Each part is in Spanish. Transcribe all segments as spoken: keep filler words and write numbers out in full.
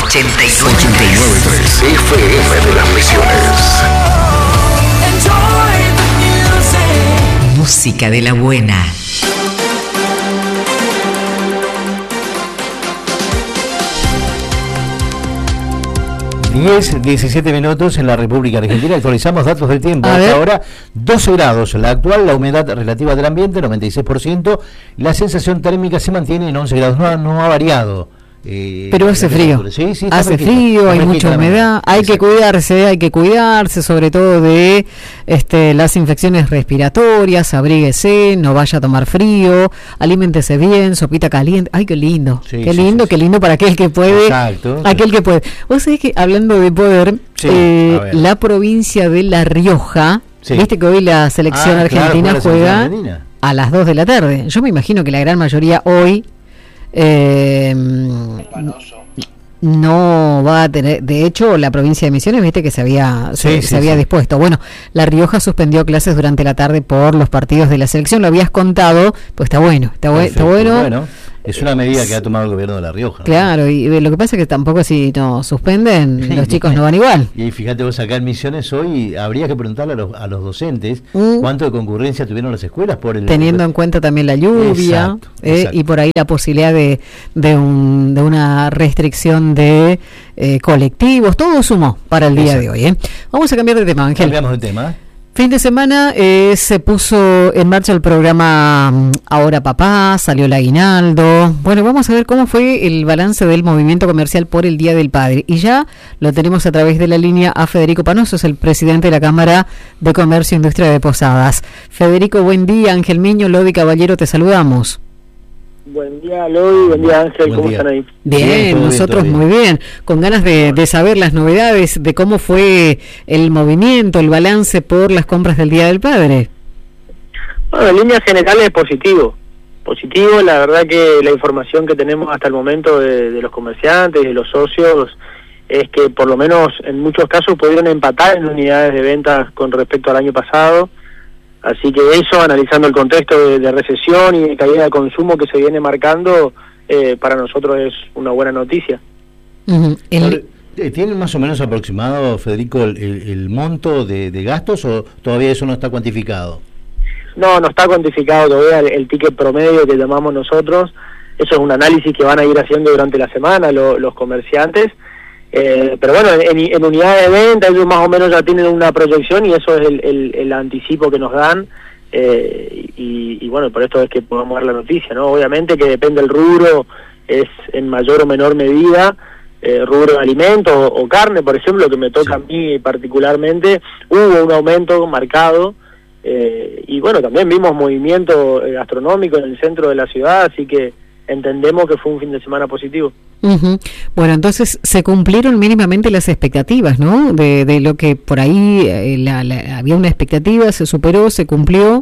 ochenta y nueve punto tres F M de las Misiones. Música de la buena. diez, diecisiete minutos en la República Argentina. Actualizamos datos del tiempo. Hasta ahora doce grados la actual, la humedad relativa del ambiente noventa y seis por ciento, la sensación térmica se mantiene en once grados, no, no ha variado. Eh, Pero hace frío, sí, sí, hace frío, hay mucha humedad, hay Exacto. que cuidarse, hay que cuidarse sobre todo de este, las infecciones respiratorias, abríguese, no vaya a tomar frío, aliméntese bien, sopita caliente, ay qué lindo, sí, qué lindo, sí, sí, qué lindo para aquel que puede, Exacto. aquel que puede. Vos sabés que hablando de poder, sí, eh, la provincia de La Rioja, sí. viste que hoy la selección ah, argentina claro, juega argentina. a las dos de la tarde, yo me imagino que la gran mayoría hoy Eh, no va a tener, de hecho la provincia de Misiones viste que se había sí, se, sí, se había sí. dispuesto. Bueno, La Rioja suspendió clases durante la tarde por los partidos de la selección, lo habías contado, pues está bueno, está, bu- está bueno. bueno. Es una medida que ha tomado el gobierno de La Rioja. Claro, ¿no? Y lo que pasa es que tampoco si no suspenden, los chicos no van igual. Y fíjate vos, acá en Misiones hoy habría que preguntarle a los, a los docentes mm. cuánto de concurrencia tuvieron las escuelas por el... Teniendo en cuenta también la lluvia, exacto, eh, exacto. y por ahí la posibilidad de, de, un, de una restricción de eh, colectivos, todo sumó para el día exacto. de hoy. ¿eh? Vamos a cambiar de tema, Ángel. Cambiamos de tema. Fin de semana eh, se puso en marcha el programa Ahora Papá, salió el aguinaldo. Bueno, vamos a ver cómo fue el balance del movimiento comercial por el Día del Padre. Y ya lo tenemos a través de la línea a Federico Panoso, es el presidente de la Cámara de Comercio e Industria de Posadas. Federico, buen día. Ángel Miño, Lodi Caballero, te saludamos. Buen día, Lodi, buen día, Ángel, buen ¿cómo día. están ahí? Bien, bien nosotros bien, muy bien, con ganas de, de saber las novedades de cómo fue el movimiento, el balance por las compras del Día del Padre. Bueno, en líneas generales es positivo, positivo, la verdad que la información que tenemos hasta el momento de, de los comerciantes, de los socios, es que por lo menos en muchos casos pudieron empatar en unidades de ventas con respecto al año pasado. Así que eso, analizando el contexto de, de recesión y de caída de consumo que se viene marcando, eh, para nosotros es una buena noticia. Uh-huh. El... ¿Tienen más o menos aproximado, Federico, el, el, el monto de, de gastos o todavía eso no está cuantificado? No, no está cuantificado todavía el, el ticket promedio que llamamos nosotros. Eso es un análisis que van a ir haciendo durante la semana lo, los comerciantes. Eh, pero bueno, en, en unidades de venta ellos más o menos ya tienen una proyección y eso es el, el, el anticipo que nos dan, eh, y, y bueno, por esto es que podemos dar la noticia, ¿no? Obviamente que depende del rubro, es en mayor o menor medida, eh, rubro de alimentos o, o carne, por ejemplo, que me toca sí. a mí particularmente, hubo un aumento marcado, eh, y bueno, también vimos movimiento gastronómico en el centro de la ciudad, así que entendemos que fue un fin de semana positivo. Uh-huh. Bueno, entonces se cumplieron mínimamente las expectativas, ¿no? De, de lo que por ahí eh, la, la, había una expectativa, se superó, se cumplió.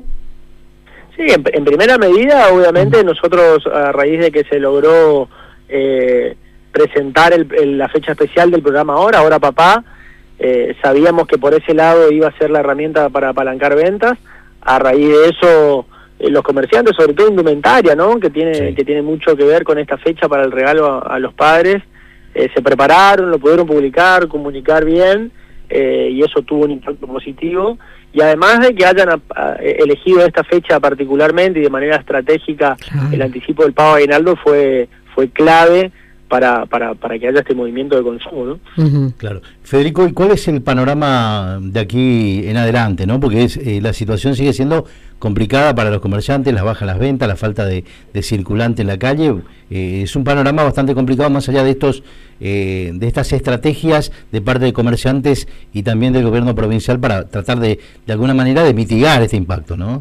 Sí, en, en primera medida, obviamente, uh-huh. nosotros a raíz de que se logró eh, presentar el, el, la fecha especial del programa Ahora, Ahora Papá, eh, sabíamos que por ese lado iba a ser la herramienta para apalancar ventas. A raíz de eso, los comerciantes, sobre todo indumentaria, ¿no? Que tiene sí. que tiene mucho que ver con esta fecha para el regalo a, a los padres, eh, se prepararon, lo pudieron publicar, comunicar bien, eh, y eso tuvo un impacto positivo. Y además de que hayan a, a, elegido esta fecha particularmente y de manera estratégica, claro. el anticipo del pago aguinaldo fue fue clave para para para que haya este movimiento de consumo, ¿no? Uh-huh. Claro. Federico, ¿y cuál es el panorama de aquí en adelante, no? Porque es eh, la situación sigue siendo complicada para los comerciantes, las bajas las ventas, la falta de, de circulante en la calle, eh, es un panorama bastante complicado más allá de estos eh, de estas estrategias de parte de comerciantes y también del gobierno provincial para tratar de de alguna manera de mitigar este impacto, ¿no?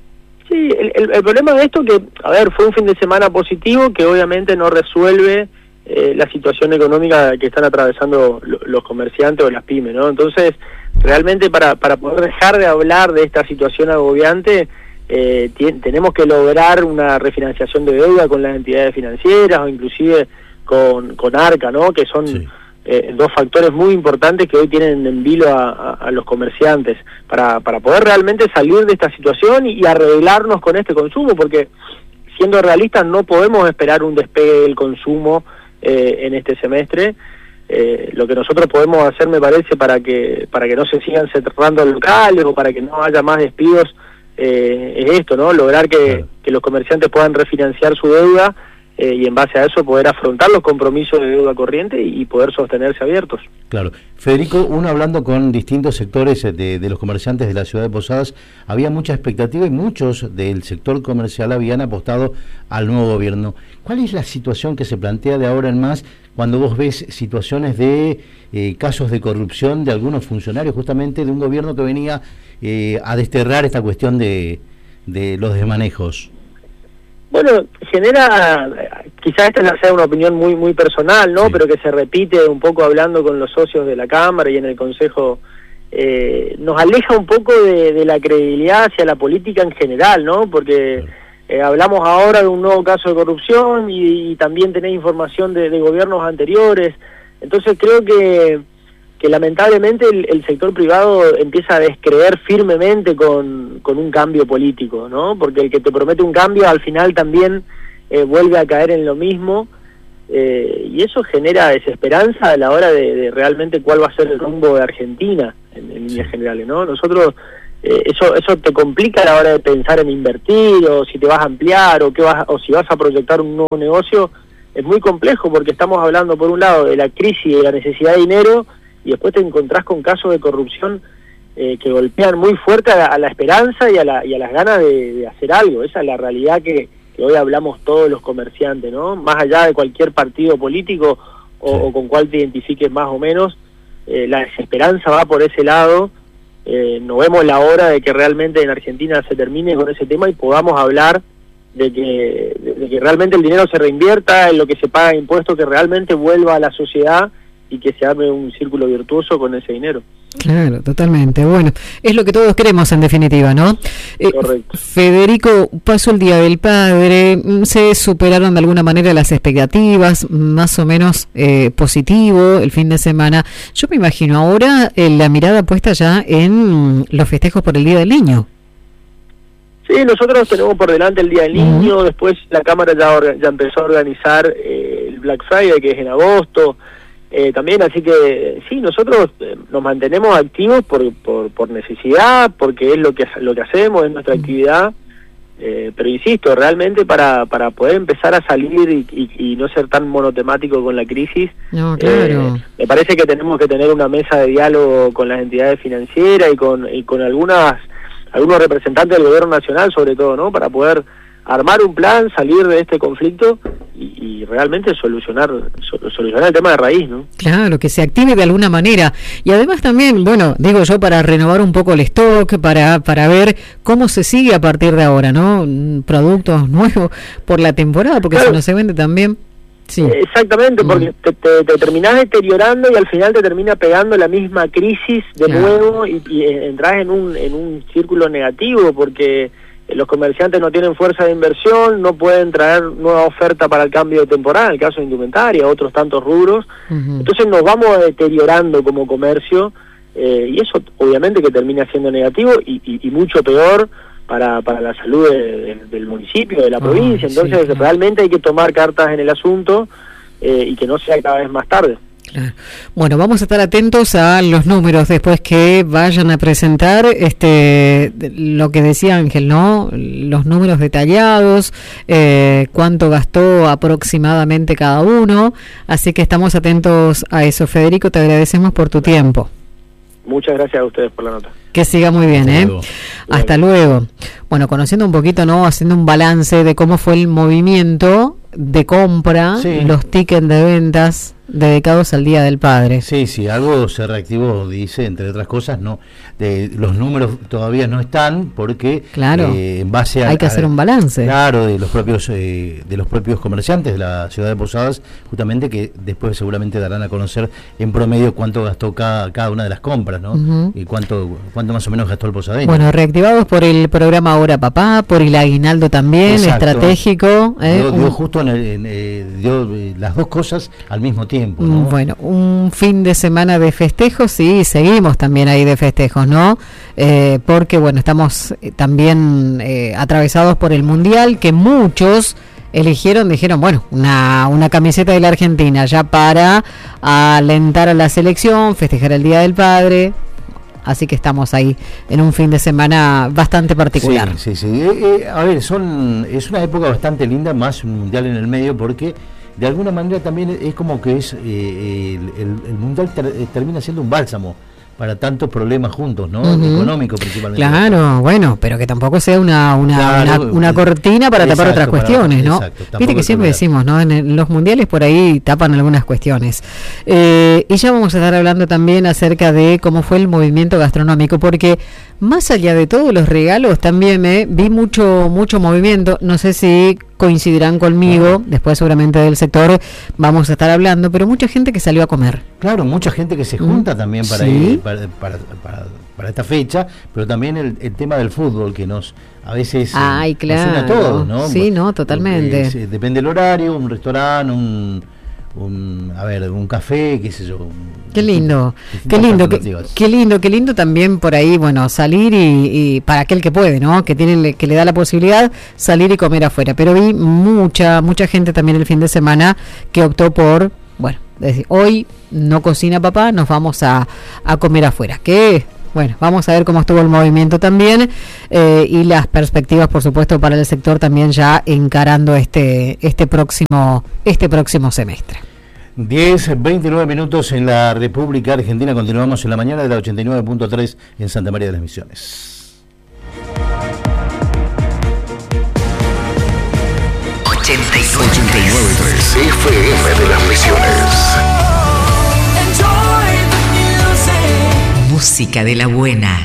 Sí, el, el, el problema de esto que, a ver, fue un fin de semana positivo que obviamente no resuelve eh, la situación económica que están atravesando lo, los comerciantes o las pymes, ¿no? Entonces, realmente para para poder dejar de hablar de esta situación agobiante, eh, t- tenemos que lograr una refinanciación de deuda con las entidades financieras o inclusive con, con ARCA, ¿no? Que son sí. eh, dos factores muy importantes que hoy tienen en vilo a, a, a los comerciantes para, para poder realmente salir de esta situación y, y arreglarnos con este consumo, porque siendo realistas no podemos esperar un despegue del consumo eh, en este semestre. eh, lo que nosotros podemos hacer, me parece, para que para que no se sigan cerrando locales o para que no haya más despidos, eh, es esto, ¿no? Lograr que, claro. que los comerciantes puedan refinanciar su deuda eh, y en base a eso poder afrontar los compromisos de deuda corriente y, y poder sostenerse abiertos. Claro. Federico, uno hablando con distintos sectores de, de los comerciantes de la ciudad de Posadas, había mucha expectativa y muchos del sector comercial habían apostado al nuevo gobierno. ¿Cuál es la situación que se plantea de ahora en más cuando vos ves situaciones de eh, casos de corrupción de algunos funcionarios, justamente de un gobierno que venía eh, a desterrar esta cuestión de, de los desmanejos? Bueno, genera, quizás esta sea una opinión muy muy personal, ¿no? Sí. Pero que se repite un poco hablando con los socios de la Cámara y en el Consejo, eh, nos aleja un poco de, de la credibilidad hacia la política en general, ¿no? Porque eh, hablamos ahora de un nuevo caso de corrupción y, y también tenés información de, de gobiernos anteriores, entonces creo que que lamentablemente el, el sector privado empieza a descreer firmemente con, con un cambio político, ¿no? Porque el que te promete un cambio al final también eh, vuelve a caer en lo mismo, eh, y eso genera desesperanza a la hora de, de realmente cuál va a ser el rumbo de Argentina en, en líneas generales, ¿no? Nosotros, eh, eso eso te complica a la hora de pensar en invertir, o si te vas a ampliar, o, qué vas, o si vas a proyectar un nuevo negocio, es muy complejo porque estamos hablando por un lado de la crisis y de la necesidad de dinero, y después te encontrás con casos de corrupción eh, que golpean muy fuerte a la, a la esperanza y a, la, y a las ganas de, de hacer algo. Esa es la realidad que, que hoy hablamos todos los comerciantes, ¿no? Más allá de cualquier partido político o, sí. o con cual te identifiques más o menos, eh, la desesperanza va por ese lado. Eh, no vemos la hora de que realmente en Argentina se termine con ese tema y podamos hablar de que, de, de que realmente el dinero se reinvierta, en lo que se paga de impuestos, que realmente vuelva a la sociedad y que se arme un círculo virtuoso con ese dinero. Claro, totalmente. Bueno, es lo que todos queremos en definitiva, ¿no? Eh, Correcto. Federico, pasó el Día del Padre, se superaron de alguna manera las expectativas, más o menos eh, positivo el fin de semana. Yo me imagino ahora eh, la mirada puesta ya en los festejos por el Día del Niño. Sí, nosotros tenemos por delante el Día del Niño, uh-huh. Después la Cámara ya, ya empezó a organizar eh, el Black Friday, que es en agosto. Eh, también, así que sí, nosotros eh, nos mantenemos activos por, por por necesidad, porque es lo que lo que hacemos, es nuestra actividad, eh, pero insisto, realmente para para poder empezar a salir y, y, y no ser tan monotemático con la crisis, no, claro. eh, me parece que tenemos que tener una mesa de diálogo con las entidades financieras y con y con algunas algunos representantes del gobierno nacional, sobre todo, ¿no? Para poder armar un plan, salir de este conflicto y, y realmente solucionar solucionar el tema de raíz, ¿no? Claro, que se active de alguna manera. Y además también, bueno, digo yo, para renovar un poco el stock, para para ver cómo se sigue a partir de ahora, ¿no? Productos nuevos por la temporada, porque claro. Si no se vende también. Sí. Exactamente, porque mm. te, te, te terminás deteriorando y al final te termina pegando la misma crisis de claro. nuevo y, y entras en un en un círculo negativo, porque los comerciantes no tienen fuerza de inversión, no pueden traer nueva oferta para el cambio de temporada, en el caso de indumentaria, otros tantos rubros. Uh-huh. Entonces nos vamos deteriorando como comercio, eh, y eso obviamente que termina siendo negativo y, y, y mucho peor para para la salud de, de, del municipio, de la oh, provincia. Entonces sí, claro. Realmente hay que tomar cartas en el asunto eh, y que no sea cada vez más tarde. Claro. Bueno, vamos a estar atentos a los números después que vayan a presentar este lo que decía Ángel, ¿no? Los números detallados, eh, cuánto gastó aproximadamente cada uno, así que estamos atentos a eso. Federico, te agradecemos por tu tiempo. Muchas gracias a ustedes por la nota. Que siga muy bien, ¿eh? Luego. Hasta luego. Bueno, conociendo un poquito, ¿no? Haciendo un balance de cómo fue el movimiento de compra, sí. Los tickets de ventas dedicados al Día del Padre. Sí, sí, algo se reactivó, dice, entre otras cosas, no, de, los números todavía no están porque claro, eh, en base a hay que hacer un balance. Claro, de los propios eh, de los propios comerciantes de la ciudad de Posadas, justamente, que después seguramente darán a conocer en promedio cuánto gastó cada, cada una de las compras, ¿no? Uh-huh. Y cuánto cuánto más o menos gastó el posadeño. Bueno, reactivados por el programa Ahora Papá, por el aguinaldo también. Exacto. Estratégico. ¿eh? Dio, dio un... justo en el, en, eh, dio eh, las dos cosas al mismo tiempo. ¿No? Bueno, un fin de semana de festejos y seguimos también ahí de festejos, ¿no? Eh, porque, bueno, estamos también eh, atravesados por el Mundial, que muchos eligieron, dijeron, bueno, una, una camiseta de la Argentina ya para alentar a la selección, festejar el Día del Padre. Así que estamos ahí en un fin de semana bastante particular. Sí, sí, sí. Eh, eh, a ver, son es una época bastante linda, más un mundial en el medio, porque de alguna manera también es como que es eh, el, el, el mundial ter, termina siendo un bálsamo para tantos problemas juntos, ¿no? Uh-huh. Económicos principalmente. Claro, bueno, pero que tampoco sea una una, claro, una, una cortina para exacto, tapar otras cuestiones, para, ¿no? Exacto, viste que siempre decimos, ¿no? En, en los mundiales por ahí tapan algunas cuestiones. Eh, y ya vamos a estar hablando también acerca de cómo fue el movimiento gastronómico, porque más allá de todos los regalos, también eh, vi mucho mucho movimiento. No sé si coincidirán conmigo, ah. después seguramente del sector vamos a estar hablando, pero mucha gente que salió a comer. Claro, mucha gente que se junta mm. también para, ¿sí? ir, para, para, para, para esta fecha, pero también el, el tema del fútbol que nos a veces Ay, eh, claro. nos une a todos, ¿no? Sí, no, totalmente. Porque, eh, depende del horario, un restaurante, un, un a ver, un café, qué sé yo. Qué lindo, qué lindo, qué, qué lindo, qué lindo también por ahí, bueno, salir y, y para aquel que puede, ¿no? Que tiene, que le da la posibilidad salir y comer afuera. Pero vi mucha, mucha gente también el fin de semana que optó por, bueno, decir, hoy no cocina papá, nos vamos a, a comer afuera. Que bueno, vamos a ver cómo estuvo el movimiento también eh, y las perspectivas, por supuesto, para el sector también ya encarando este, este próximo, este próximo semestre. diez, veintinueve minutos en la República Argentina. Continuamos en la mañana de la ochenta y nueve punto tres en Santa María de las Misiones. ochenta y nueve punto tres F M de las Misiones. Música de la buena.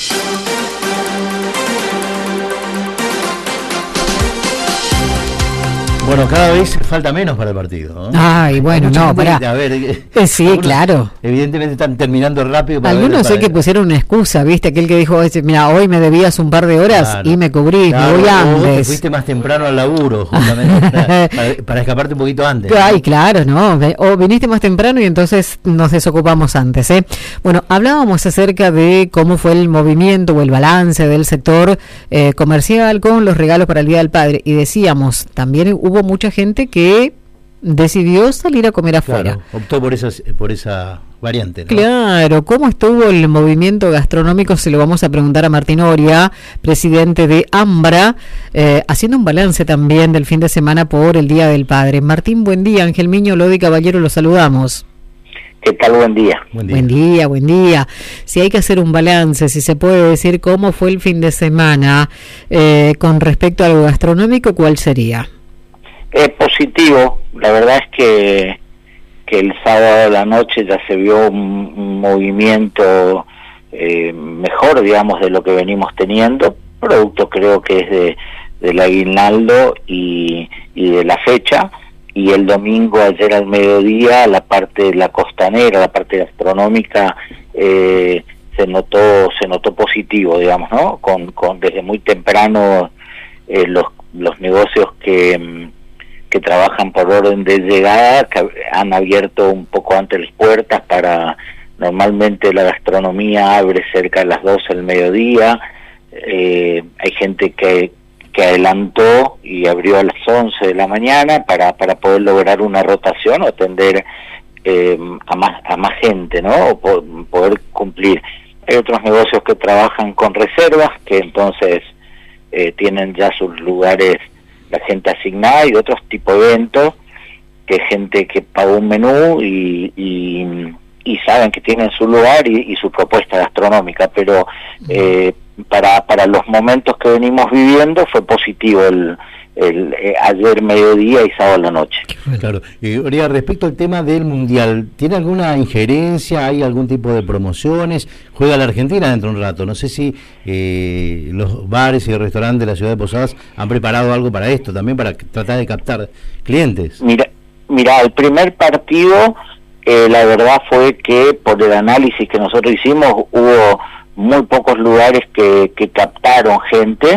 Bueno, cada vez falta menos para el partido, ¿no? Ay, bueno, no, pará. A ver, eh, sí, claro. Evidentemente están terminando rápido. Para Algunos sé que pusieron una excusa, ¿viste? Aquel que dijo, mira, hoy me debías un par de horas claro. y me cubrís, claro, me voy antes. Te fuiste más temprano al laburo, justamente, para, para, para escaparte un poquito antes. Ay, claro, ¿no? O viniste más temprano y entonces nos desocupamos antes, ¿eh? Bueno, hablábamos acerca de cómo fue el movimiento o el balance del sector eh, comercial con los regalos para el Día del Padre. Y decíamos, también hubo Hubo mucha gente que decidió salir a comer afuera. Claro, optó por esa, por esa variante, ¿no? Claro, ¿cómo estuvo el movimiento gastronómico? Se lo vamos a preguntar a Martín Oria, presidente de AMBRA, eh, haciendo un balance también del fin de semana por el Día del Padre. Martín, buen día. Ángel Miño, Lodi Caballero, los saludamos. ¿Qué tal? Buen día. Buen día. Buen día, buen día. Si hay que hacer un balance, si se puede decir cómo fue el fin de semana eh, con respecto a lo gastronómico, ¿cuál sería? Es positivo, la verdad es que, que el sábado a la noche ya se vio un, un movimiento eh, mejor, digamos, de lo que venimos teniendo, producto creo que es de del aguinaldo y, y de la fecha, y el domingo ayer al mediodía la parte de la costanera, la parte gastronómica eh, se notó se notó positivo, digamos, ¿no? Con, con desde muy temprano eh, los los negocios que que trabajan por orden de llegada, que han abierto un poco antes las puertas para, normalmente la gastronomía abre cerca de las doce del mediodía, eh, hay gente que, que adelantó y abrió a las once de la mañana para, para poder lograr una rotación o atender eh, a más a más gente, ¿no? O po- poder cumplir. Hay otros negocios que trabajan con reservas, que entonces eh, tienen ya sus lugares la gente asignada, y otros tipos de eventos que gente que pagó un menú y, y, y saben que tienen su lugar y, y su propuesta gastronómica, pero eh, para para los momentos que venimos viviendo fue positivo el, el eh, ayer mediodía y sábado a la noche. Claro. Eh, Oria, respecto al tema del Mundial, ¿tiene alguna injerencia? ¿Hay algún tipo de promociones? Juega la Argentina dentro de un rato. No sé si eh, los bares y restaurantes de la ciudad de Posadas han preparado algo para esto, también para tratar de captar clientes. Mira, mira, el primer partido, eh, la verdad fue que por el análisis que nosotros hicimos, hubo muy pocos lugares que, que captaron gente.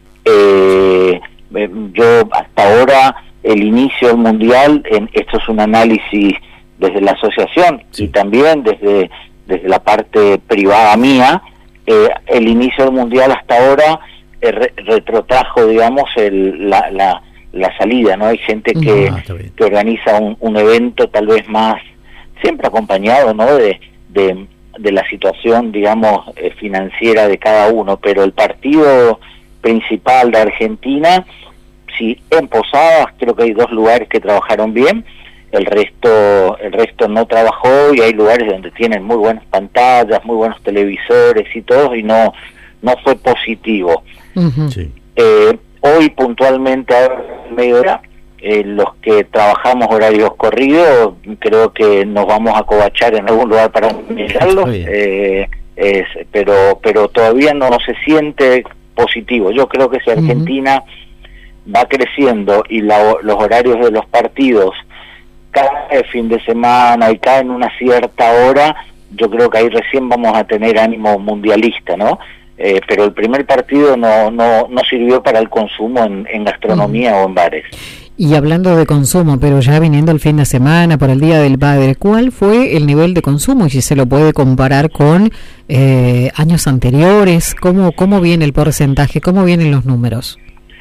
Eh, yo hasta ahora, el inicio del Mundial, en, esto es un análisis desde la asociación sí. y también desde, desde la parte privada mía, eh, el inicio del Mundial hasta ahora eh, re, retrotrajo, digamos, el, la, la, la salida, ¿no? Hay gente que, ah, que organiza un, un evento tal vez más, siempre acompañado, ¿no? De, de, de la situación, digamos, eh, financiera de cada uno, pero el partido principal de Argentina, sí, en Posadas creo que hay dos lugares que trabajaron bien, el resto el resto no trabajó, y hay lugares donde tienen muy buenas pantallas, muy buenos televisores y todo, y no no fue positivo. Uh-huh. Sí. Eh, hoy puntualmente a mediodía, eh, los que trabajamos horarios corridos, creo que nos vamos a covachar en algún lugar para mirarlos, eh, es, pero pero todavía no, no se siente positivo. Yo creo que si Argentina uh-huh. va creciendo y la, los horarios de los partidos cada fin de semana y cada en una cierta hora, yo creo que ahí recién vamos a tener ánimo mundialista, ¿no? Eh, pero el primer partido no no no sirvió para el consumo en, en gastronomía uh-huh. o en bares. Y hablando de consumo, pero ya viniendo el fin de semana, por el Día del Padre, ¿cuál fue el nivel de consumo? Y si se lo puede comparar con eh, años anteriores, ¿cómo cómo viene el porcentaje? ¿Cómo vienen los números?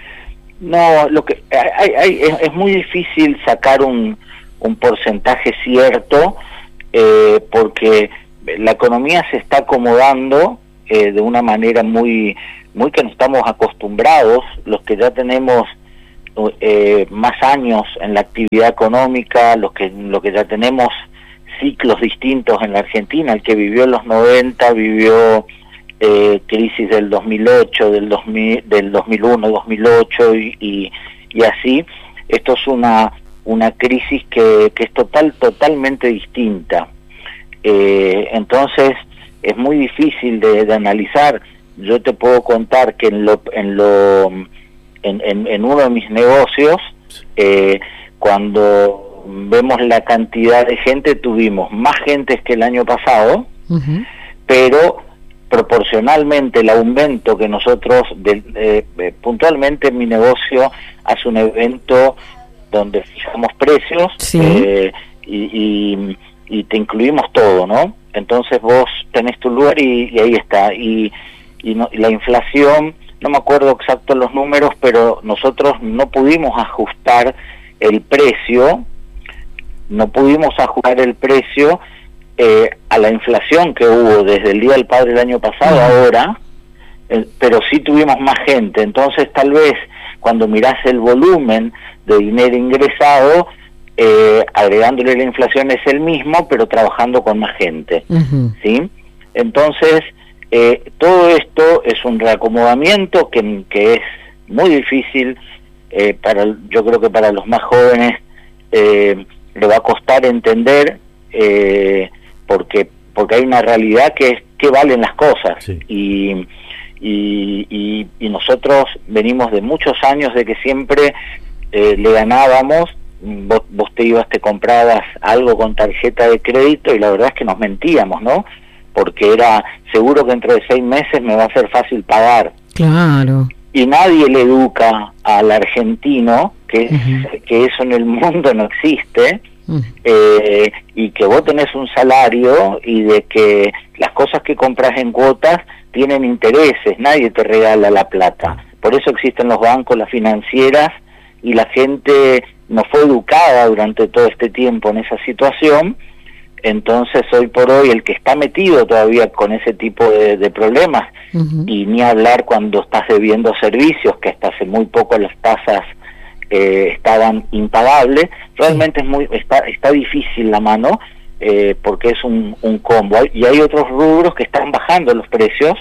No, lo que hay, hay, es, es muy difícil sacar un un porcentaje cierto, eh, porque la economía se está acomodando eh, de una manera muy muy que no estamos acostumbrados, los que ya tenemos eh, más años en la actividad económica, los que lo que ya tenemos ciclos distintos en la Argentina, el que vivió en los noventa, vivió eh, crisis del dos mil ocho, del dos mil, del dos mil uno, dos mil ocho y, y, y así. Esto es una una crisis que, que es total totalmente distinta, eh, entonces es muy difícil de, de analizar. Yo te puedo contar que en lo en lo en, en, en uno de mis negocios, eh, cuando vemos la cantidad de gente, tuvimos más gentes que el año pasado, uh-huh. pero proporcionalmente el aumento que nosotros de, de, de, puntualmente en mi negocio hace un evento donde fijamos precios, sí. eh, y, y, y te incluimos todo, ¿no? Entonces vos tenés tu lugar y, y ahí está. Y, y, no, y la inflación, no me acuerdo exacto los números, pero nosotros no pudimos ajustar el precio, no pudimos ajustar el precio eh, a la inflación que hubo desde el Día del Padre el año pasado a ahora, eh, pero sí tuvimos más gente. Entonces tal vez cuando mirás el volumen de dinero ingresado, eh, agregándole la inflación es el mismo, pero trabajando con más gente, uh-huh. ¿sí? Entonces, eh, todo esto es un reacomodamiento que, que es muy difícil, eh, para yo creo que para los más jóvenes eh, le va a costar entender, eh, porque porque hay una realidad que es que valen las cosas, sí. y, y, y, y nosotros venimos de muchos años de que siempre Eh, le ganábamos, vos, vos te ibas, te comprabas algo con tarjeta de crédito y la verdad es que nos mentíamos, ¿no? Porque era seguro que dentro de seis meses me va a ser fácil pagar. Claro. Y nadie le educa al argentino que, uh-huh. que eso en el mundo no existe, uh-huh. eh, y que vos tenés un salario y de que las cosas que compras en cuotas tienen intereses, nadie te regala la plata. Por eso existen los bancos, las financieras, y la gente no fue educada durante todo este tiempo en esa situación. Entonces hoy por hoy el que está metido todavía con ese tipo de, de problemas, uh-huh. y ni hablar cuando estás debiendo servicios, que hasta hace muy poco las tasas eh, estaban impagables, realmente es muy está está difícil la mano, eh, porque es un, un combo, y hay otros rubros que están bajando los precios,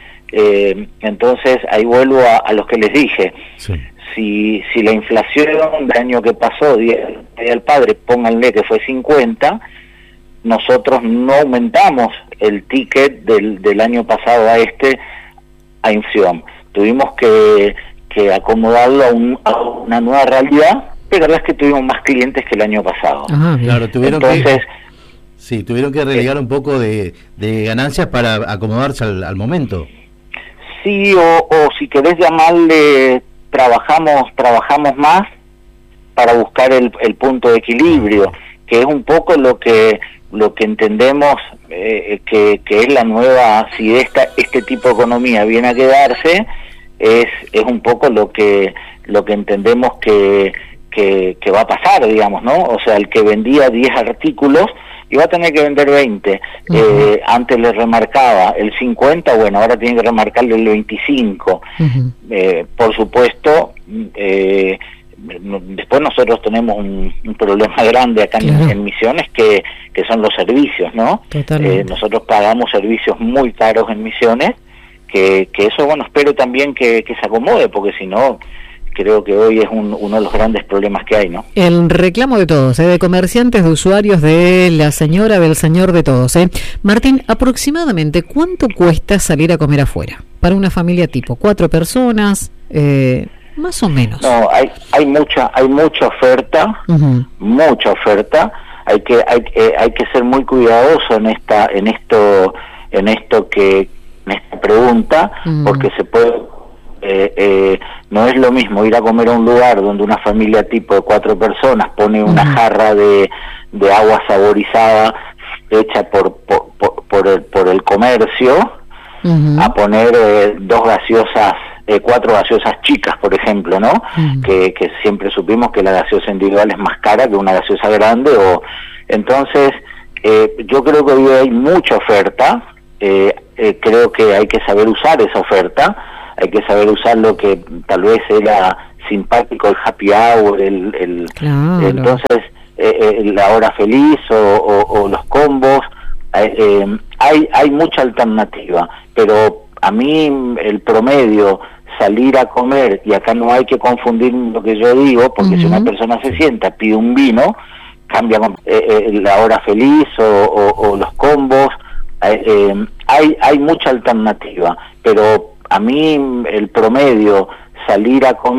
eh, entonces ahí vuelvo a, a los que les dije. Sí. Si, si la inflación del año que pasó, Día del Padre, pónganle que fue cincuenta, nosotros no aumentamos el ticket del, del año pasado a este a inflación. Tuvimos que, que acomodarlo a, un, a una nueva realidad, pero la verdad es que tuvimos más clientes que el año pasado. Ajá, claro, tuvieron Entonces, que, sí, tuvieron que relegar eh, un poco de, de ganancias para acomodarse al, al momento. Sí, o, o si querés llamarle... trabajamos trabajamos más para buscar el, el punto de equilibrio, que es un poco lo que lo que entendemos, eh, que, que es la nueva, si esta este tipo de economía viene a quedarse, es es un poco lo que lo que entendemos que, que, que va a pasar, digamos, ¿no? O sea, el que vendía diez artículos y va a tener que vender veinte. Uh-huh. eh, antes le remarcaba el cincuenta, bueno, ahora tiene que remarcarle el veinticinco. Uh-huh. eh, por supuesto, eh, después nosotros tenemos un, un problema grande acá claro. en, en Misiones que, que son los servicios, ¿no? Eh, nosotros pagamos servicios muy caros en Misiones, que, que eso, bueno, espero también que, que se acomode, porque si no, creo que hoy es un, uno de los grandes problemas que hay, ¿no? El reclamo de todos, ¿eh? De comerciantes, de usuarios, de la señora, del señor, de todos, ¿eh? Martín, aproximadamente, ¿cuánto cuesta salir a comer afuera? Para una familia tipo, cuatro personas, eh... más o menos. No, hay hay mucha hay mucha oferta, uh-huh. mucha oferta. Hay que hay eh, hay que ser muy cuidadoso en esta en esto en esto que en esta pregunta, uh-huh. porque se puede eh, eh, no es lo mismo ir a comer a un lugar donde una familia tipo de cuatro personas pone una uh-huh. jarra de de agua saborizada hecha por por por, por el por el comercio, uh-huh. a poner eh, dos gaseosas. Eh, cuatro gaseosas chicas, por ejemplo, ¿no? Mm. Que, que siempre supimos que la gaseosa individual es más cara que una gaseosa grande, o entonces eh, yo creo que hoy hay mucha oferta, eh, eh, creo que hay que saber usar esa oferta, hay que saber usar lo que tal vez era simpático, el happy hour, el, el claro. entonces eh, eh, la hora feliz o, o, o los combos, eh, eh, hay hay mucha alternativa, pero a mí el promedio, salir a comer, y acá no hay que confundir lo que yo digo, porque uh-huh. si una persona se sienta, pide un vino, cambia eh, eh, la hora feliz o, o, o los combos, eh, eh, hay hay mucha alternativa, pero a mí el promedio, salir a comer